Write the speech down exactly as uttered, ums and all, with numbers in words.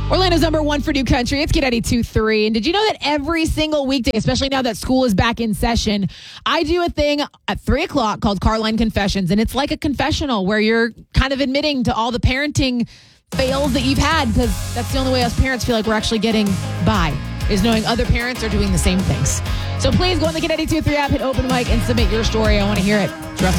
Orlando's number one for new country. It's Kid eighty-two three. And did you know that every single weekday, especially now that school is back in session, I do a thing at three o'clock called Carline Confessions. And it's like a confessional where you're kind of admitting to all the parenting fails that you've had, because that's the only way us parents feel like we're actually getting by, is knowing other parents are doing the same things. So please go on the Kid eighty-two three app, hit open mic, and submit your story. I want to hear it. It's rough.